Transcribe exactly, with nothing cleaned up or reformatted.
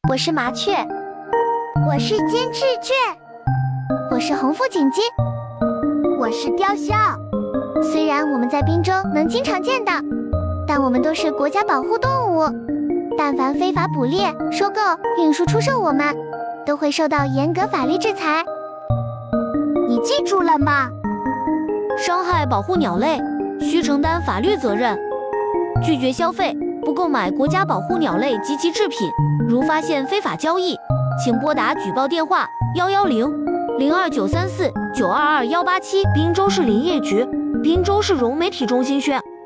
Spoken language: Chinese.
我是麻雀， 我是金翅雀， 我是红腹锦鸡， 我是雕鸮。 虽然我们在滨州能经常见到，但我们都是国家保护动物，但凡非法捕猎、收购、运输、出售我们，都会受到严格法律制裁。 你记住了吗？ 伤害保护鸟类，需承担法律责任。拒绝消费，不购买国家保护鸟类及其制品。如发现非法交易，请拨打举报电话幺幺零零二九三四九二二幺八七。滨州市林业局，滨州市融媒体中心宣。